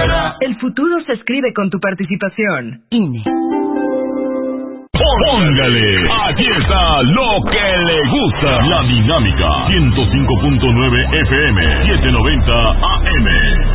El futuro se escribe con tu participación. INE. Póngale, aquí está lo que le gusta. La Dinámica 105.9 FM, 790 AM.